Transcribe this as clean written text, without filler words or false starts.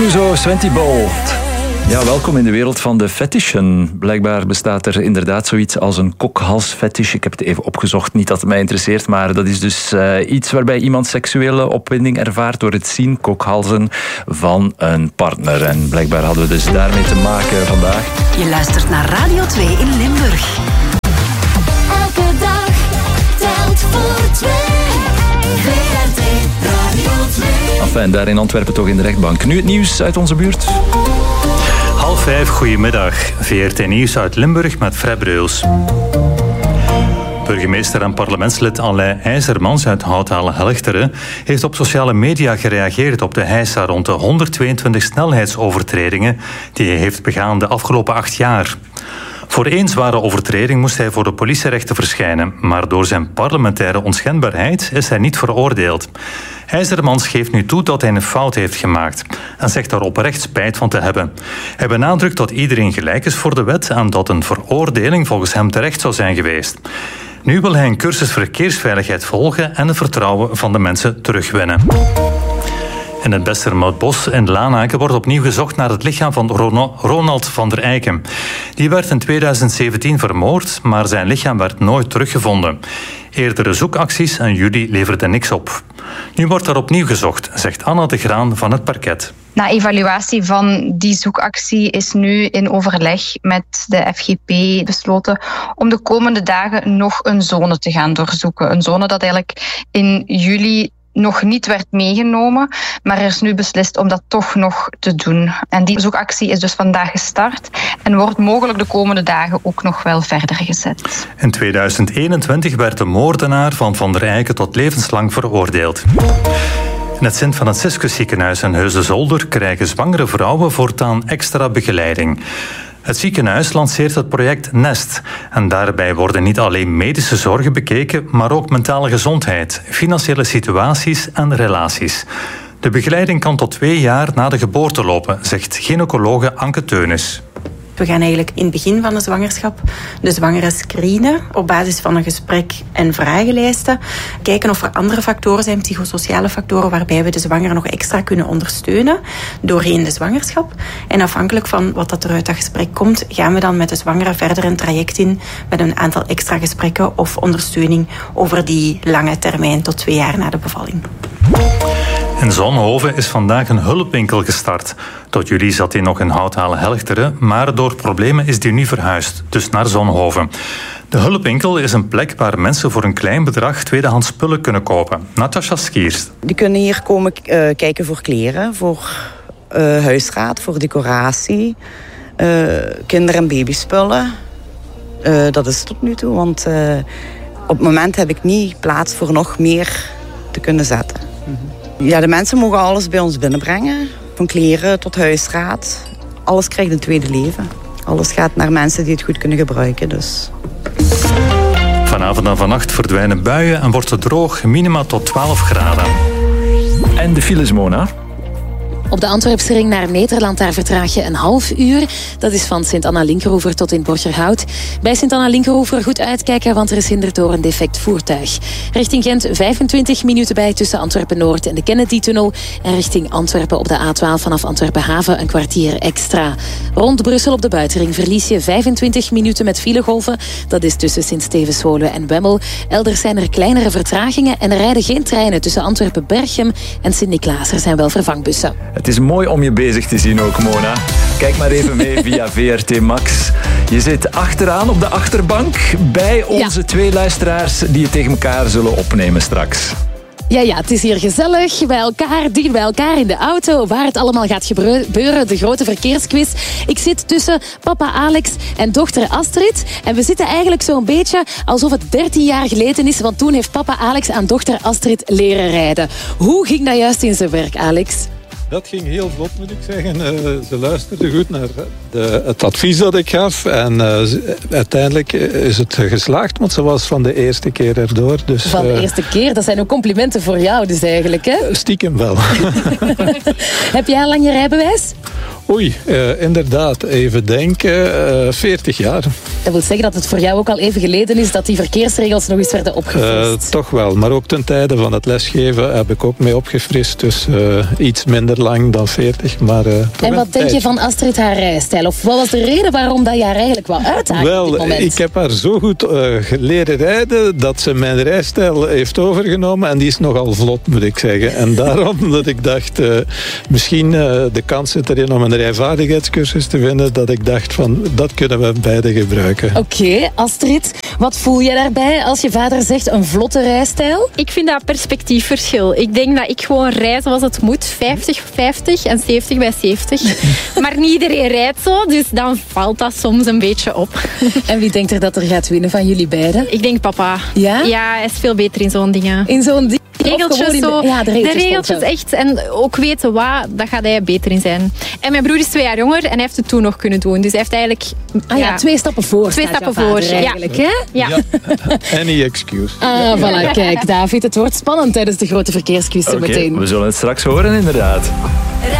Clouseau, Sventy Bolt. Ja, welkom in de wereld van de fetishen. Blijkbaar bestaat er inderdaad zoiets als een kokhalsfetish. Ik heb het even opgezocht, niet dat het mij interesseert, maar dat is dus iets waarbij iemand seksuele opwinding ervaart door het zien, kokhalzen, van een partner. En blijkbaar hadden we dus daarmee te maken vandaag. Je luistert naar Radio 2 in Limburg. Elke dag telt voor twee. VRT Radio 2. Enfin, daar in Antwerpen toch in de rechtbank. Nu het nieuws uit onze buurt. 4:30, goedemiddag. VRT Nieuws uit Limburg met Fred Breus. Burgemeester en parlementslid Alain IJzermans uit Houthalen-Helchteren heeft op sociale media gereageerd op de heisa rond de 122 snelheidsovertredingen die hij heeft begaan de afgelopen 8 jaar. Voor één zware overtreding moest hij voor de politierechten verschijnen, maar door zijn parlementaire onschendbaarheid is hij niet veroordeeld. IJzermans geeft nu toe dat hij een fout heeft gemaakt en zegt daar oprecht spijt van te hebben. Hij benadrukt dat iedereen gelijk is voor de wet en dat een veroordeling volgens hem terecht zou zijn geweest. Nu wil hij een cursus verkeersveiligheid volgen en het vertrouwen van de mensen terugwinnen. In het Bestermoutbos in Lanaken wordt opnieuw gezocht naar het lichaam van Ronald van der Eycken. Die werd in 2017 vermoord, maar zijn lichaam werd nooit teruggevonden. Eerdere zoekacties in juli leverden niks op. Nu wordt er opnieuw gezocht, zegt Anna de Graan van het parket. Na evaluatie van die zoekactie is nu in overleg met de FGP besloten om de komende dagen nog een zone te gaan doorzoeken. Een zone dat eigenlijk in juli nog niet werd meegenomen, maar er is nu beslist om dat toch nog te doen. En die zoekactie is dus vandaag gestart en wordt mogelijk de komende dagen ook nog wel verder gezet. In 2021 werd de moordenaar van Van der Eycken tot levenslang veroordeeld. In het Sint-Franciscus ziekenhuis in Heusden-Zolder krijgen zwangere vrouwen voortaan extra begeleiding. Het ziekenhuis lanceert het project Nest. En daarbij worden niet alleen medische zorgen bekeken, maar ook mentale gezondheid, financiële situaties en relaties. De begeleiding kan tot 2 jaar na de geboorte lopen, zegt gynaecologe Anke Teunis. We gaan eigenlijk in het begin van de zwangerschap de zwangere screenen op basis van een gesprek en vragenlijsten. Kijken of er andere factoren zijn, psychosociale factoren, waarbij we de zwangere nog extra kunnen ondersteunen doorheen de zwangerschap. En afhankelijk van wat dat er uit dat gesprek komt, gaan we dan met de zwangere verder een traject in met een aantal extra gesprekken of ondersteuning over die lange termijn tot 2 jaar na de bevalling. In Zonhoven is vandaag een hulpwinkel gestart. Tot juli zat hij nog in Houthalen-Helchteren, maar door problemen is die nu verhuisd, dus naar Zonhoven. De hulpwinkel is een plek waar mensen voor een klein bedrag tweedehands spullen kunnen kopen. Natasja Skiers. Die kunnen hier komen kijken voor kleren, voor huisraad, voor decoratie, kinder- en babyspullen. Dat is het tot nu toe, want op het moment heb ik niet plaats voor nog meer te kunnen zetten. Ja, de mensen mogen alles bij ons binnenbrengen. Van kleren tot huisraad. Alles krijgt een tweede leven. Alles gaat naar mensen die het goed kunnen gebruiken. Dus. Vanavond en vannacht verdwijnen buien en wordt het droog, minima tot 12 graden. En de files, Mona? Op de Antwerpse ring naar Nederland, daar vertraag je een half uur. Dat is van Sint-Anna-Linkeroever tot in Borgerhout. Bij Sint-Anna-Linkeroever goed uitkijken, want er is hinder door een defect voertuig. Richting Gent 25 minuten bij tussen Antwerpen-Noord en de Kennedy-tunnel. En richting Antwerpen op de A12 vanaf Antwerpen-Haven een kwartier extra. Rond Brussel op de buitenring verlies je 25 minuten met filegolven. Dat is tussen Sint-Stevenswoluwe en Wemmel. Elders zijn er kleinere vertragingen en er rijden geen treinen tussen Antwerpen-Berchem en Sint-Niklaas. Er zijn wel vervangbussen. Het is mooi om je bezig te zien ook, Mona. Kijk maar even mee via VRT Max. Je zit achteraan op de achterbank bij onze 2 luisteraars die het tegen elkaar zullen opnemen straks. Ja, het is hier gezellig, bij elkaar, dicht bij elkaar in de auto, waar het allemaal gaat gebeuren, de grote verkeersquiz. Ik zit tussen papa Alex en dochter Astrid. En we zitten eigenlijk zo'n beetje alsof het 13 jaar geleden is, want toen heeft papa Alex aan dochter Astrid leren rijden. Hoe ging dat juist in zijn werk, Alex? Dat ging heel vlot, moet ik zeggen. Ze luisterde goed naar het advies dat ik gaf. En uiteindelijk is het geslaagd, want ze was van de eerste keer erdoor. Dus, van de eerste keer? Dat zijn ook complimenten voor jou dus eigenlijk, hè? Stiekem wel. Heb jij al lang je rijbewijs? Inderdaad. Even denken. 40 jaar. Dat wil zeggen dat het voor jou ook al even geleden is dat die verkeersregels nog eens werden opgefrist. Toch wel. Maar ook ten tijde van het lesgeven heb ik ook mee opgefrist. Dus iets minder lang dan 40. Maar, en wat denk je van Astrid haar rijstijl? Of wat was de reden waarom dat je haar eigenlijk wel uitdaagt op dit moment? Ik heb haar zo goed leren rijden dat ze mijn rijstijl heeft overgenomen. En die is nogal vlot, moet ik zeggen. En daarom dat ik dacht, misschien de kans zit erin om een rijvaardigheidscursus te vinden, dat ik dacht van, dat kunnen we beide gebruiken. Oké, Astrid, wat voel je daarbij als je vader zegt een vlotte rijstijl? Ik vind dat perspectiefverschil. Ik denk dat ik gewoon rijd zoals het moet. 50-50 en 70-70. Maar niet iedereen rijdt zo, dus dan valt dat soms een beetje op. En wie denkt er dat er gaat winnen van jullie beiden? Ik denk papa. Ja? Ja, hij is veel beter in zo'n dingen. In zo'n ding? Regeltjes zo. Ja, de regeltjes echt. En ook weten wat, daar gaat hij beter in zijn. En mijn broer is 2 jaar jonger en hij heeft het toen nog kunnen doen. Dus hij heeft eigenlijk... 2 stappen voor. 2 stappen voor, eigenlijk, hè? Ja. Any excuse. Voilà, kijk, David, het wordt spannend tijdens de grote verkeersquiz zo meteen. We zullen het straks horen, inderdaad.